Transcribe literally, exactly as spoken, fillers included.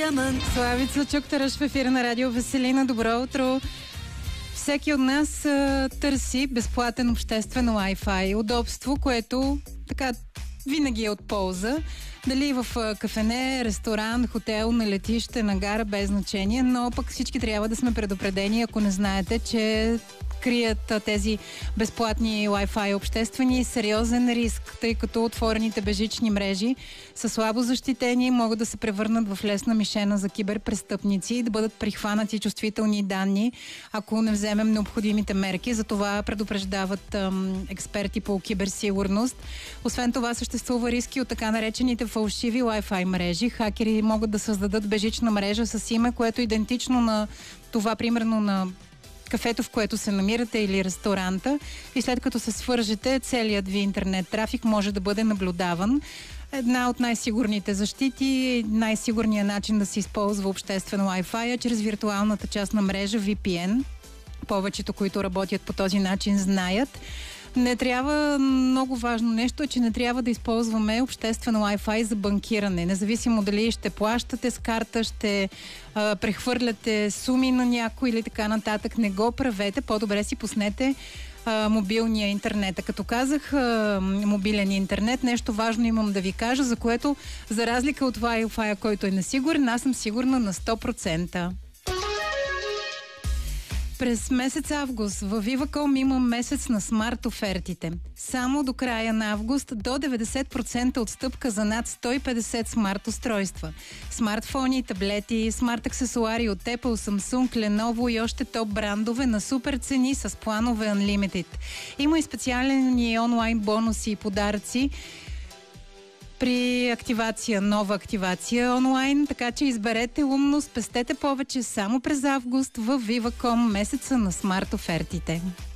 Диамант. Славица Чуктараш в ефира на Радио Веселина. Добро утро! Всеки от нас а, търси безплатен обществен Wi-Fi. Удобство, което така винаги е от полза. Дали в а, кафене, ресторант, хотел, на летище, на гара, без значение, но пък всички трябва да сме предупредени, ако не знаете, че крият тези безплатни Wi-Fi обществени сериозен риск, тъй като отворените бежични мрежи са слабо защитени, могат да се превърнат в лесна мишена за киберпрестъпници и да бъдат прихванати чувствителни данни, ако не вземем необходимите мерки. За това предупреждават ам, експерти по киберсигурност. Освен това съществува риски от така наречените фалшиви Wi-Fi мрежи. Хакери могат да създадат бежична мрежа с име, което е идентично на това, примерно на кафето, в което се намирате, или ресторанта, и след като се свържете, целият ви интернет трафик може да бъде наблюдаван. Една от най-сигурните защити, най-сигурният начин да се използва обществен Wi-Fi е чрез виртуалната част на мрежа ви пи ен. Повечето, които работят по този начин, знаят. Не трябва, много важно нещо е, че не трябва да използваме обществен Wi-Fi за банкиране. Независимо дали ще плащате с карта, ще а, прехвърляте суми на някой или така нататък, не го правете. По-добре си пуснете а, мобилния интернет. А като казах а, мобилен интернет, нещо важно имам да ви кажа, за което, за разлика от Wi-Fi, който е несигурен, аз съм сигурна на сто процента. През месец август във Viva.com има месец на смарт офертите. Само до края на август до деветдесет процента отстъпка за над сто и петдесет смарт устройства. Смартфони, таблети, смарт аксесуари от Apple, Samsung, Lenovo и още топ брандове на супер цени с планове Unlimited. Има и специални онлайн бонуси и подаръци при активация, нова активация онлайн, така че изберете умно, спестете повече само през август в Viva.com, месеца на смарт офертите.